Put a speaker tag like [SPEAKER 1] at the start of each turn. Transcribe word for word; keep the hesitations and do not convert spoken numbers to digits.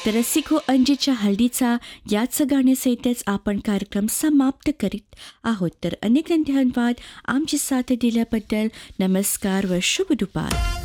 [SPEAKER 1] तर रसिको अंजीच्या हळदीचा याच गाण्यासहितच आपण कार्यक्रम समाप्त करीत आहोत. तर अनेक धन्यवाद आमची साथ दिल्याबद्दल. नमस्कार व शुभ दुपार.